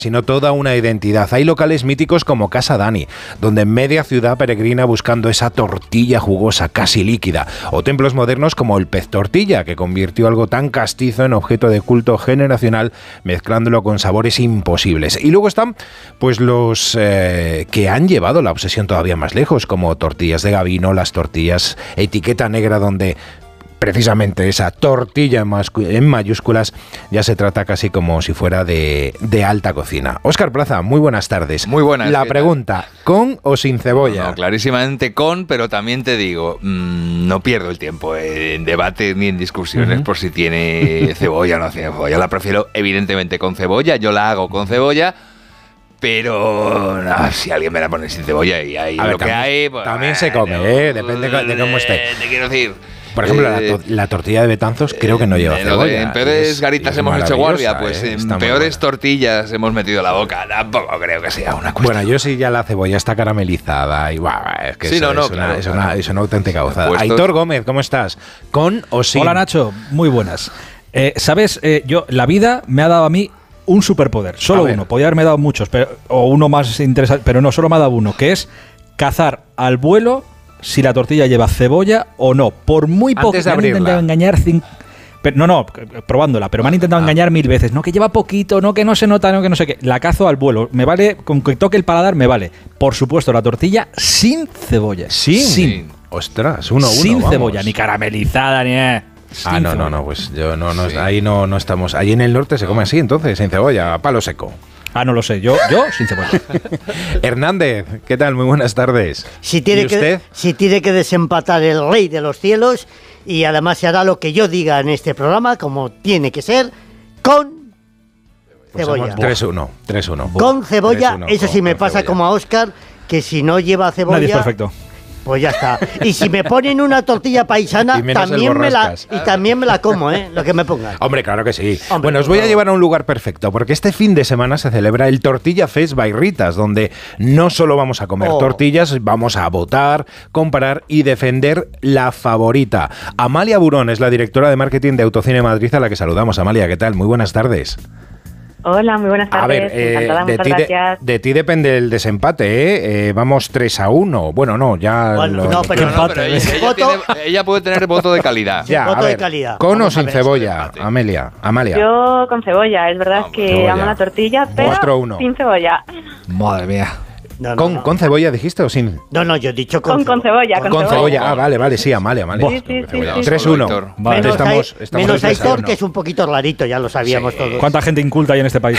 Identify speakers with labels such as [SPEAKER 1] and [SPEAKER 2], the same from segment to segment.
[SPEAKER 1] sino toda una identidad. Hay locales míticos como Casa Dani, donde media ciudad peregrina buscando esa tortilla jugosa, casi líquida, o templos modernos como el Pez Tortilla, que convirtió algo tan castizo en objeto de culto generacional, mezclándolo con sabores imposibles. Y luego están pues los que han llevado la obsesión todavía más lejos, como Tortillas de Gabino, las tortillas etiqueta negra, donde precisamente esa tortilla en mayúsculas ya se trata casi como si fuera de alta cocina. Óscar Plaza, muy buenas tardes.
[SPEAKER 2] Muy buenas.
[SPEAKER 1] La pregunta, ¿con o sin cebolla?
[SPEAKER 2] No, clarísimamente con, pero también te digo, no pierdo el tiempo en debates ni en discusiones por si tiene cebolla o no tiene cebolla. La prefiero evidentemente con cebolla, yo la hago con cebolla. Pero si alguien me la pone sin cebolla y hay lo que hay... Pues,
[SPEAKER 1] también se come, depende de cómo esté.
[SPEAKER 2] Te quiero decir...
[SPEAKER 1] Por ejemplo, la tortilla de Betanzos creo que no lleva cebolla.
[SPEAKER 2] En peores garitas hemos hecho guardia, pues en peores tortillas hemos metido la boca. Tampoco creo que sea una cuestión.
[SPEAKER 1] Bueno, yo sí ya la cebolla está caramelizada y es que
[SPEAKER 2] sí,
[SPEAKER 1] es una auténtica gozada. Aitor Gómez, ¿cómo estás? ¿Con o sin?
[SPEAKER 3] Hola Nacho, muy buenas. ¿Sabes? La vida me ha dado a mí un superpoder, solo uno. Podría haberme dado muchos, o uno más interesante, pero no, solo me ha dado uno, que es cazar al vuelo si la tortilla lleva cebolla o no. Por muy poco.
[SPEAKER 1] Antes de
[SPEAKER 3] me han intentado engañar probándola, pero me han intentado engañar 1000 veces. No, que lleva poquito, no, que no se nota, no, que no sé qué. La cazo al vuelo. Me vale, con que toque el paladar me vale. Por supuesto, la tortilla sin cebolla.
[SPEAKER 1] Sin. Ostras, uno.
[SPEAKER 3] Sin cebolla, ni caramelizada, ni...
[SPEAKER 1] No, pues yo sí. Ahí no estamos. Allí en el norte se come así, entonces, sin cebolla, a palo seco.
[SPEAKER 3] No lo sé, yo sin cebolla.
[SPEAKER 1] Hernández, ¿qué tal? Muy buenas tardes.
[SPEAKER 4] Si tiene que desempatar el rey de los cielos, y además se hará lo que yo diga en este programa, como tiene que ser, con cebolla.
[SPEAKER 1] 3-1.
[SPEAKER 4] Con cebolla,
[SPEAKER 1] 3-1,
[SPEAKER 4] eso sí me pasa
[SPEAKER 1] cebolla.
[SPEAKER 4] Como a Óscar, que si no lleva cebolla...
[SPEAKER 3] Nadie es perfecto.
[SPEAKER 4] Pues ya está. Y si me ponen una tortilla paisana, también me la como, lo que me pongan.
[SPEAKER 1] Hombre, claro que sí. Bueno, os voy a llevar a un lugar perfecto, porque este fin de semana se celebra el Tortilla Fest by Ritas, donde no solo vamos a comer tortillas, vamos a votar, comparar y defender la favorita. Amalia Burón es la directora de marketing de Autocine Madrid, a la que saludamos. Amalia, ¿qué tal? Muy buenas tardes.
[SPEAKER 5] Hola, muy buenas tardes.
[SPEAKER 1] A ver,
[SPEAKER 5] encantada, muchas gracias.
[SPEAKER 1] De ti depende el desempate, ¿eh? Vamos 3-1. Bueno, no, ya...
[SPEAKER 2] Pero ella puede tener voto de calidad.
[SPEAKER 1] Ya,
[SPEAKER 4] voto
[SPEAKER 1] a ver,
[SPEAKER 4] de calidad.
[SPEAKER 1] ¿Con o sin cebolla, Amalia?
[SPEAKER 5] Yo con cebolla. Es verdad que
[SPEAKER 1] cebolla.
[SPEAKER 5] amo la tortilla, pero
[SPEAKER 1] 4-1.
[SPEAKER 5] sin cebolla.
[SPEAKER 3] Madre mía.
[SPEAKER 1] ¿Con cebolla dijiste o sin?
[SPEAKER 4] No, yo he dicho
[SPEAKER 5] con cebolla.
[SPEAKER 1] Con cebolla. Vale, sí, Amalia.
[SPEAKER 5] Sí.
[SPEAKER 1] 3-1.
[SPEAKER 3] Vale.
[SPEAKER 4] Menos Aitor, que es un poquito rarito, ya lo sabíamos todos.
[SPEAKER 3] ¿Cuánta gente inculta hay en este país?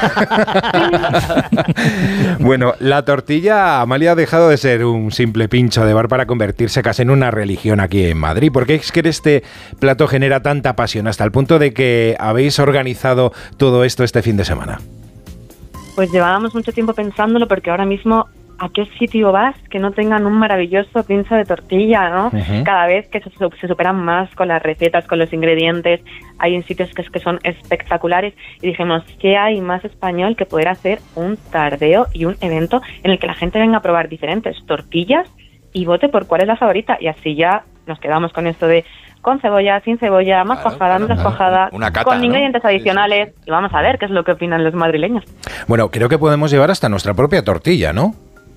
[SPEAKER 1] Bueno, la tortilla, Amalia, ha dejado de ser un simple pincho de bar para convertirse casi en una religión aquí en Madrid. ¿Por qué es que este plato genera tanta pasión hasta el punto de que habéis organizado todo esto este fin de semana?
[SPEAKER 5] Pues llevábamos mucho tiempo pensándolo, porque ahora mismo, ¿a qué sitio vas que no tengan un maravilloso pincho de tortilla, no?
[SPEAKER 1] Uh-huh.
[SPEAKER 5] Cada vez que se superan más con las recetas, con los ingredientes, hay en sitios que son espectaculares, y dijimos, ¿qué hay más español que poder hacer un tardeo y un evento en el que la gente venga a probar diferentes tortillas y vote por cuál es la favorita? Y así ya nos quedamos con esto de con cebolla, sin cebolla, más cuajada, menos cuajada,
[SPEAKER 2] con
[SPEAKER 5] ingredientes adicionales, y vamos a ver qué es lo que opinan los madrileños.
[SPEAKER 1] Bueno, creo que podemos llevar hasta nuestra propia tortilla, ¿no?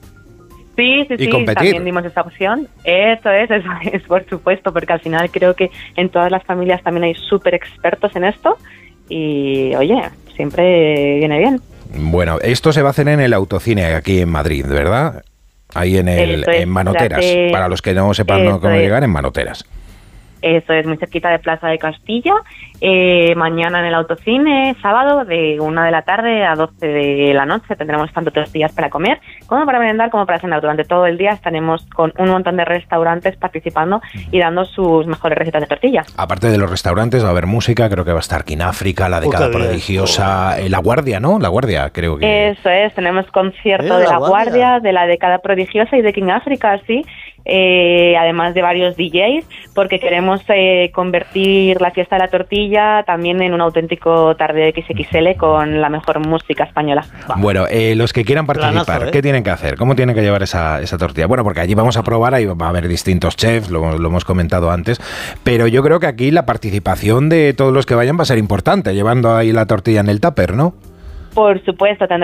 [SPEAKER 5] Sí, también dimos esa opción. Eso es por supuesto, porque al final creo que en todas las familias también hay súper expertos en esto, y oye, siempre viene bien.
[SPEAKER 1] Bueno, esto se va a hacer en el Autocine aquí en Madrid, ¿verdad? Ahí en Manoteras, para los que no sepan cómo llegar, en Manoteras.
[SPEAKER 5] Eso es, muy cerquita de Plaza de Castilla. Mañana en el Autocine, sábado, de 1 de la tarde a 12 de la noche, tendremos tanto tortillas para comer como para merendar como para cenar. Durante todo el día estaremos con un montón de restaurantes participando y dando sus mejores recetas de tortillas. Aparte
[SPEAKER 1] de los restaurantes va a haber música, creo que va a estar King África, La Década Prodigiosa, La Guardia, ¿no? La Guardia, creo que...
[SPEAKER 5] Eso es, tenemos concierto de La Guardia, de La Década Prodigiosa y de King África, sí. Además de varios DJs, porque queremos convertir la fiesta de la tortilla también en un auténtico tarde XXL con la mejor música española.
[SPEAKER 1] Bueno, los que quieran participar, ¿qué tienen que hacer? ¿Cómo tienen que llevar esa tortilla? Bueno, porque allí vamos a probar, ahí va a haber distintos chefs, lo hemos comentado antes, pero yo creo que aquí la participación de todos los que vayan va a ser importante, llevando ahí la tortilla en el tupper, ¿no?
[SPEAKER 5] Por supuesto,